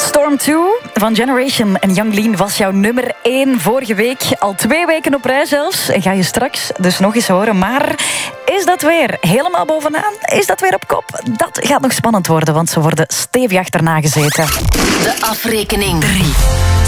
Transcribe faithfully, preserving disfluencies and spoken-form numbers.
Storm twee van Generation en Young Lean was jouw nummer één vorige week. Al twee weken op rij zelfs. En ga je straks dus nog eens horen. Maar is dat weer helemaal bovenaan? Is dat weer op kop? Dat gaat nog spannend worden, want ze worden stevig achterna gezeten. De afrekening. drie.